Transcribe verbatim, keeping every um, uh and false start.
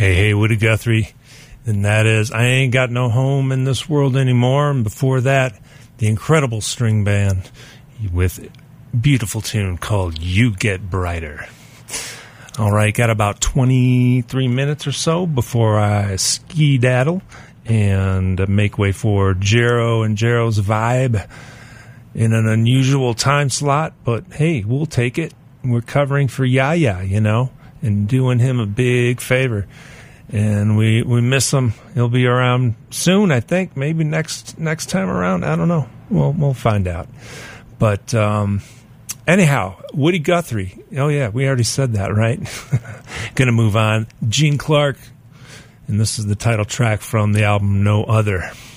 Hey, hey, Woody Guthrie. And that is I Ain't Got No Home in This World Anymore. And before that, the Incredible String Band with a beautiful tune called You Get Brighter. All right, got about twenty-three minutes or so before I ski-daddle and make way for Jero and Jero's Vibe in an unusual time slot. But, hey, we'll take it. We're covering for Yaya, you know, and doing him a big favor. And we, we miss him. He'll be around soon, I think. Maybe next next time around. I don't know. We'll, we'll find out. But um, anyhow, Woody Guthrie. Oh, yeah, we already said that, right? Going to move on. Gene Clark. And this is the title track from the album No Other.